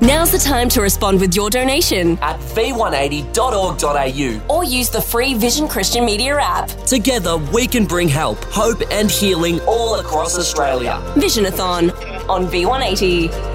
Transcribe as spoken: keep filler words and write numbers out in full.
Now's the time to respond with your donation at v one eighty dot org dot a u or use the free Vision Christian Media app. Together, we can bring help, hope and healing all across Australia. Visionathon on V one eighty.